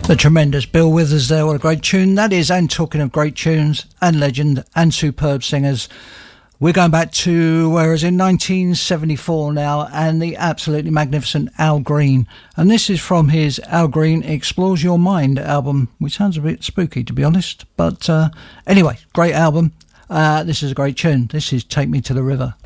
The tremendous Bill Withers there, what a great tune that is. And talking of great tunes and legend and superb singers, we're going back to, whereas in 1974 now, and the absolutely magnificent Al Green. And this is from his Al Green Explores Your Mind album, which sounds a bit spooky to be honest. But anyway, great album. This is a great tune. This is Take Me to the River.